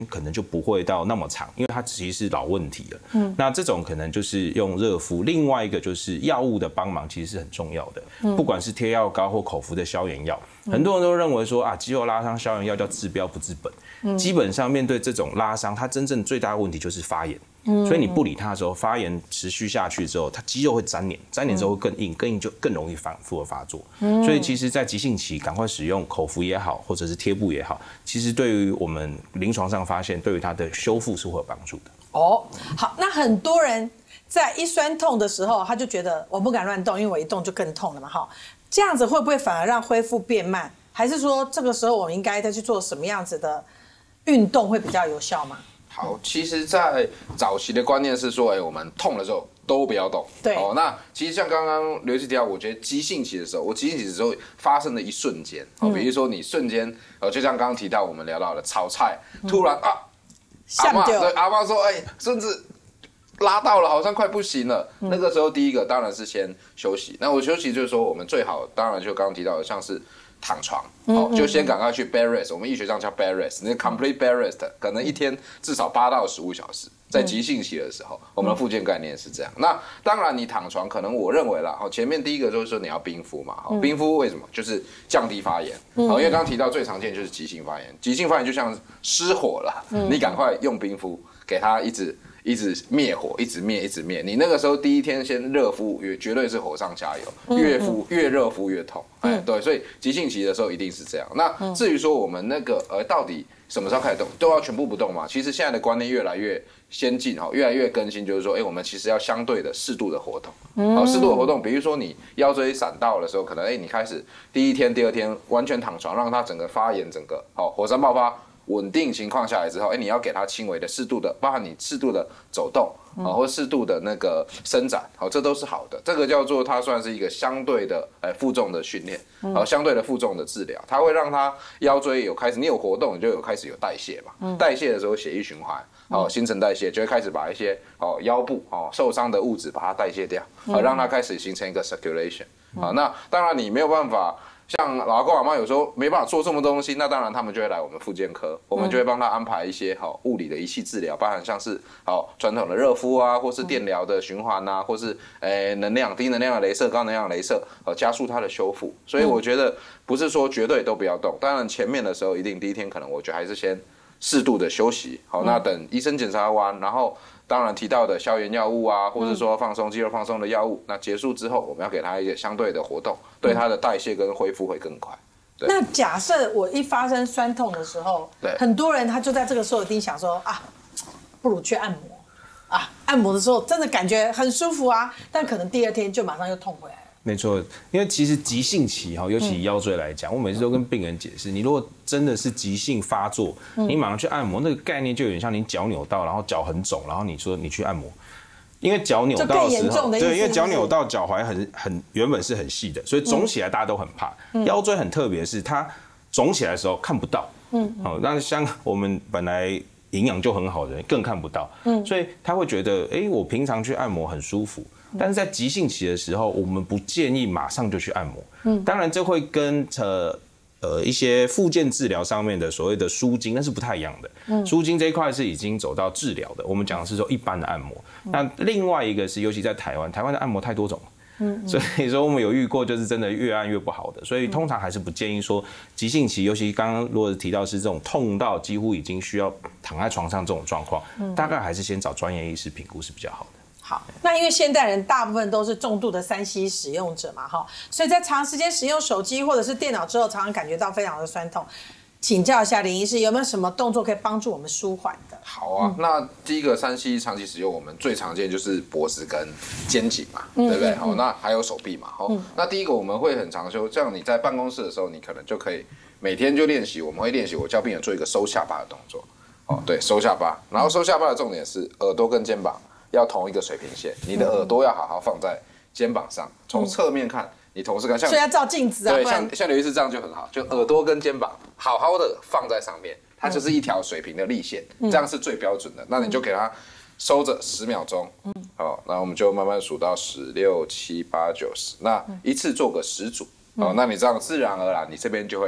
可能就不会到那么长，因为它其实是老问题了。那这种可能就是用热敷，另外一个就是药物的帮忙，其实是很重要的。不管是贴药膏或口服的消炎药，很多人都认为说啊，肌肉拉伤消炎药叫治标不治本。基本上面对这种拉伤，它真正最大的问题就是发炎。所以你不理它的时候，发炎持续下去之后，它肌肉会粘连，粘连之后会更硬，更硬就更容易反复的发作。所以其实，在急性期，赶快使用口服也好，或者是贴布也好，其实对于我们临床上发现，对于它的修复是会有帮助的。 哦，好，那很多人在一酸痛的时候，他就觉得我不敢乱动，因为我一动就更痛了嘛。哈，这样子会不会反而让恢复变慢？还是说这个时候我们应该再去做什么样子的运动会比较有效吗？ 好，其实，在早期的观念是说，我们痛的时候都不要动。 对。 那其实像刚刚刘医师提到，我觉得急性期的时候，急性期的时候发生的一瞬间，比如说你瞬间，就像刚刚提到我们聊到的炒菜，突然阿嬷说，孙子拉到了，好像快不行了。那个时候第一个当然是先休息。那我休息就是说，我们最好当然就刚刚提到的，像是躺床，就先赶快去 bed rest， 我们医学上叫 bed rest， 那 complete bed rest 可能一天至少8到15小时，在急性期的时候，我们的复健概念是这样。那当然你躺床，可能我认为啦，前面第一个就是说你要冰敷嘛，冰敷为什么？就是降低发炎，因为刚刚提到最常见就是急性发炎，急性发炎就像失火了，你赶快用冰敷给它一直灭火，一直灭。你那个时候第一天先热敷，绝对是火上加油，越热敷越痛。对，所以急性期的时候一定是这样。那至于说我们那个到底什么时候开始动，都要全部不动嘛？其实现在的观念越来越先进，越来越更新，就是说，我们其实要相对的适度的活动。适度的活动，比如说你腰椎闪到的时候，可能你开始第一天、第二天完全躺床，让它整个发炎，整个火山爆发。稳定情况下来之后，你要给它轻微的、适度的，包含你适度的走动或适度的那个伸展，这都是好的。这个叫做它算是一个相对的负重的训练，相对的负重的治疗，它会让它腰椎有开始，你有活动，你就有开始有代谢嘛。代谢的时候，血液循环，新陈代谢就会开始把一些腰部受伤的物质把它代谢掉，让它开始形成一个 circulation。那当然你没有办法。像老阿公阿嬷有时候没办法做这么多东西，那当然他们就会来我们复健科，我们就会帮他安排一些物理的仪器治疗，包含像是传统的热敷啊，或是电疗的循环啊，或是低能量的雷射、高能量的雷射，加速它的修复。所以我觉得不是说绝对都不要动，当然前面的时候一定第一天可能我觉得还是先适度的休息，那等医生检查完，然后。当然提到的消炎药物啊，或者说肌肉放松的药物，那结束之后，我们要给他一个相对的活动，对他的代谢跟恢复会更快。 那假设我一发生酸痛的时候，很多人他就在这个时候一定想说不如去按摩按摩的时候真的感觉很舒服啊，但可能第二天就马上又痛回来了。 没错，因为其实急性期尤其以腰椎来讲，我每次都跟病人解释，你如果真的是急性发作，你马上去按摩，那个概念就有点像你脚扭到，然后脚很肿，然后你说你去按摩，因为脚扭到的时候，对，因为脚扭到脚踝原本是很细的，所以肿起来大家都很怕。腰椎很特别，是它肿起来的时候看不到，那像我们本来营养就很好的人更看不到，所以他会觉得，我平常去按摩很舒服。但是在急性期的时候，我们不建议马上就去按摩。当然这会跟一些复健治疗上面的所谓的舒筋，那是不太一样的。舒筋这一块是已经走到治疗的，我们讲的是说一般的按摩。那另外一个是，尤其在台湾的按摩太多种。所以说我们有遇过，就是真的越按越不好的，所以通常还是不建议说急性期，尤其刚刚如果提到是这种痛到几乎已经需要躺在床上这种状况，大概还是先找专业医师评估是比较好的。 好，那因为现代人大部分都是重度的3C 使用者嘛，所以在长时间使用手机或者是电脑之后，常常感觉到非常的酸痛。请教一下林医师，有没有什么动作可以帮助我们舒缓的？ 好啊，那第一个3C 长期使用，我们最常见就是脖子跟肩颈嘛，对不对？那还有手臂嘛，那第一个我们会很常说，这样你在办公室的时候，你可能就可以每天就练习，我们会练习，我教病人做一个收下巴的动作，对，收下巴，然后收下巴的重点是耳朵跟肩膀要同一个水平线，你的耳朵要好好放在肩膀上，从侧面看。你同事看，所以要照镜子啊， 对，像刘医师这样就很好，就耳朵跟肩膀好好的放在上面，它就是一条水平的立线，这样是最标准的。那你就给它收着10秒钟，好，那我们就慢慢数到10、6、7、8、9、10，那一次做个10组，那你这样自然而然，你这边就会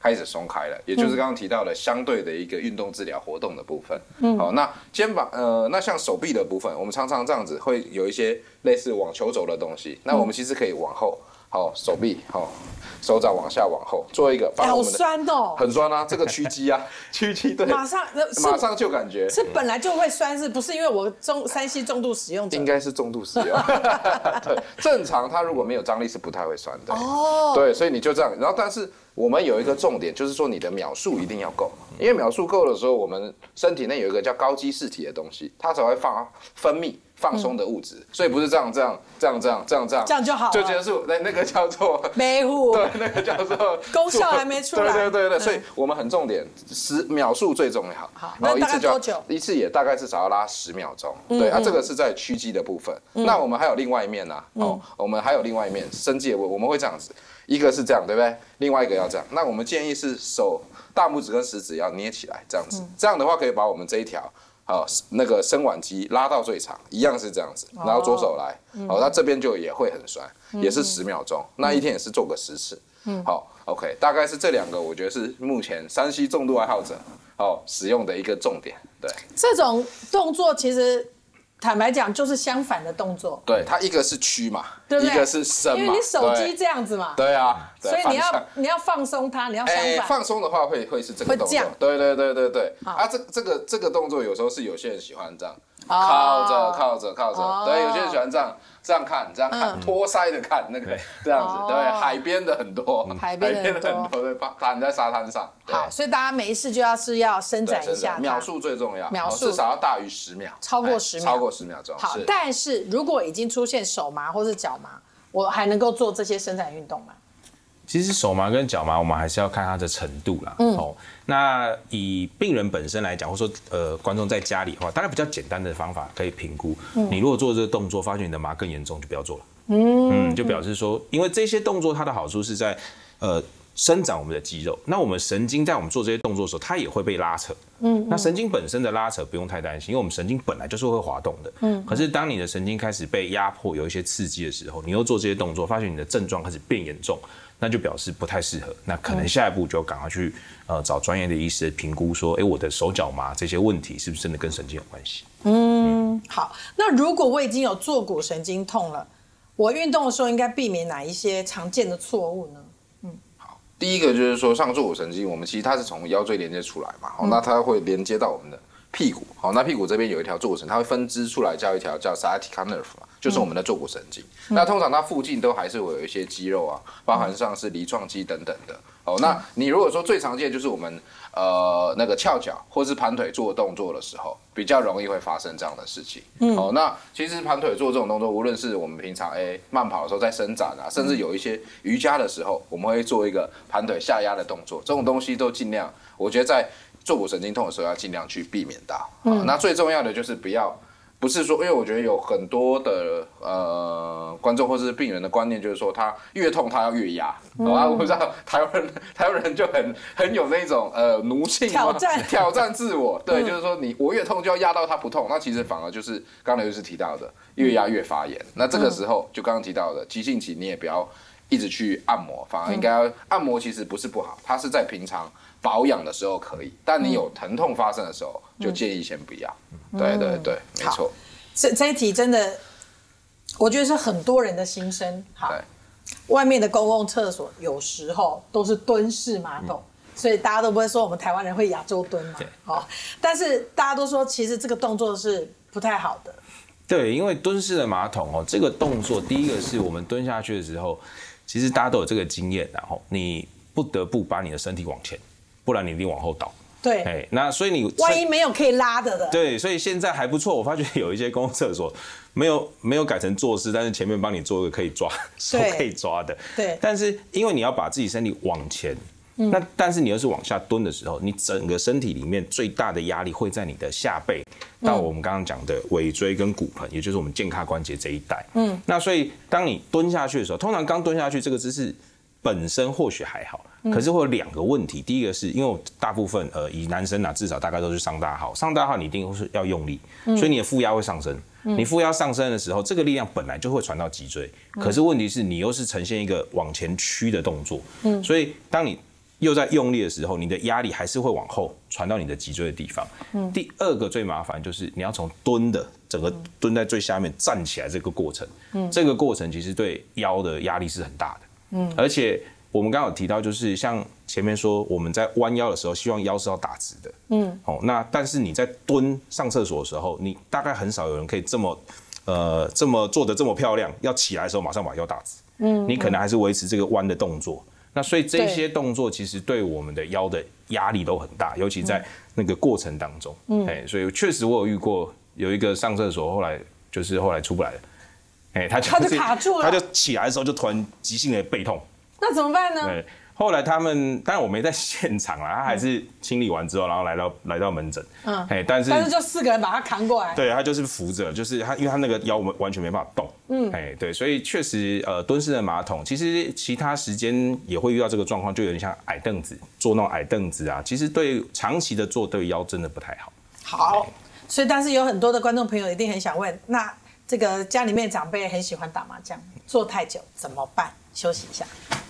开始松开了，也就是刚刚提到的相对的一个运动治疗活动的部分。好，那肩膀那像手臂的部分，我们常常这样子会有一些类似网球肘的东西，那我们其实可以往后。好，手臂好，手掌往下往后做一个， 好酸哦， 很酸啊，这个屈肌啊，屈肌对，马上就感觉是本来就会酸，是不是因为我3C 重度使用者？ 应该是重度使用，对，正常它如果没有张力是不太会酸的哦，对，所以你就这样，然后但是我们有一个重点就是说你的秒数一定要够，因为秒数够的时候，我们身体内有一个叫高基释体的东西，它才会分泌。放松的物质，所以不是这样就好了，就结束。那个叫做维护， 对，那个叫做功效还没出来。 对，所以我们很重点秒数最重要。 好，那大概多久？ 一次也大概至少要拉10秒钟。对，这个是在屈肌的部分。那我们还有另外一面呢，我们还有另外一面伸肌的部分，我们会这样子，一个是这样，对不对？另外一个要这样。那我们建议是手大拇指跟食指要捏起来，这样子。这样的话可以把我们这一条。那个伸腕肌拉到最长，一样是这样子，然后左手来，那这边就也会很酸，也是10秒钟，那一天也是做个10次，好 ，OK， 大概是这2个，我觉得是目前3C 重度爱好者使用的一个重点，对， 这种动作其实。坦白讲，就是相反的动作。 对，它一个是屈嘛， 对不对？ 一个是伸嘛， 因为你手机这样子嘛。 对啊， 所以你要放松它，你要相反。 放松的话会是这个动作。对。啊，这个动作有时候是有些人喜欢这样，靠着，对，有些人喜欢这样看，托腮的看那个这样子，对，海边的很多， 海边的很多， 对，躺在沙滩上。 好，所以大家没事就要伸展一下， 秒数最重要，至少要大于10秒， 超过 10秒钟。 好，但是如果已经出现手麻或是脚麻，我还能够做这些伸展运动吗？ 其实手麻跟脚麻，我们还是要看它的程度啦。那以病人本身来讲，或者说观众在家里的话，大概比较简单的方法可以评估。你如果做这个动作，发现你的麻更严重，就不要做了。就表示说，因为这些动作它的好处是在伸展我们的肌肉，那我们神经在我们做这些动作的时候，它也会被拉扯。那神经本身的拉扯不用太担心，因为我们神经本来就是会滑动的。可是当你的神经开始被压迫，有一些刺激的时候，你又做这些动作，发现你的症状开始变严重，那就表示不太适合。那可能下一步就赶快去找专业的医师评估，说，我的手脚麻这些问题是不是真的跟神经有关系？ 好。那如果我已经有坐骨神经痛了，我运动的时候应该避免哪一些常见的错误呢？ 第一个就是说，上坐骨神经，我们其实它是从腰椎连接出来嘛，那它会连接到我们的屁股，那屁股这边有一条坐骨神经，它会分支出来叫一条叫 sciatica nerve 嘛，就是我们的坐骨神经。那通常它附近都还是会有一些肌肉啊，包含像是梨状肌等等的。那你如果说最常见就是我们那个翘脚或是盘腿做动作的时候，比较容易会发生这样的事情。那其实盘腿做这种动作，无论是我们平常慢跑的时候在伸展啊，甚至有一些瑜伽的时候，我们会做一个盘腿下压的动作，这种东西都尽量，我觉得在坐骨神经痛的时候要尽量去避免到。那最重要的就是不是说，因为我觉得有很多的观众或是病人的观念就是说，他越痛他要越压。我不知道台湾人就很有那种奴性挑战自我。对，就是说我越痛就要压到他不痛，那其实反而就是刚才就是提到的越压越发炎。那这个时候就刚刚提到的急性期，你也不要一直去按摩，反而应该按摩其实不是不好，它是在平常保养的时候可以，但你有疼痛发生的时候，就建议先不要。对，没错。 这一题真的，我觉得是很多人的心声。好，外面的公共厕所有时候都是蹲式马桶，所以大家都不会说我们台湾人会亚洲蹲嘛。但是大家都说其实这个动作是不太好的。 对，因为蹲式的马桶这个动作，第一个是我们蹲下去的时候，其实大家都有这个经验，然后你不得不把你的身体往前，不然你一定往后倒。 对， 那所以你万一没有可以拉的。 对，所以现在还不错，我发觉有一些公共厕所没有改成坐式，但是前面帮你做一个可以抓手可以抓的。 对， 但是因为你要把自己身体往前，那但是你又是往下蹲的时候，你整个身体里面最大的压力会在你的下背到我们刚刚讲的尾椎跟骨盆，也就是我们健髂关节这一带。那所以当你蹲下去的时候，通常刚蹲下去这个姿势本身或许还好。可是会有2个问题，第一个是因为我大部分以男生至少大概都是上大号，上大号你一定是要用力，所以你的负压会上升。你负压上升的时候，这个力量本来就会传到脊椎，可是问题是你又是呈现一个往前屈的动作，所以当你又在用力的时候，你的压力还是会往后传到你的脊椎的地方。第二个最麻烦就是你要从蹲的整个蹲在最下面站起来这个过程，这个过程其实对腰的压力是很大的。而且我们刚刚有提到，就是像前面说我们在弯腰的时候，希望腰是要打直的。那但是你在蹲上厕所的时候，你大概很少有人可以这么做得这么漂亮，要起来的时候马上把腰打直。你可能还是维持这个弯的动作。那所以这些动作其实对我们的腰的压力都很大，尤其在那个过程当中。所以确实我有遇过有一个上厕所后来出不来了，他就卡住了， 他就起来的时候就突然急性的背痛。 那怎么办呢？ 对，后来他们当然我没在现场啦，他还是清理完之后，然后来到门诊。但是就4个人把他扛过来。 对，他就是扶着，就是他，因为他那个腰完全没办法动。对，所以确实蹲式的马桶，其实其他时间也会遇到这个状况，就有点像矮凳子，坐那种矮凳子啊，其实对长期的坐对腰真的不太好。 好，所以但是有很多的观众朋友一定很想问，那这个家里面长辈很喜欢打麻将，坐太久怎么办？休息一下。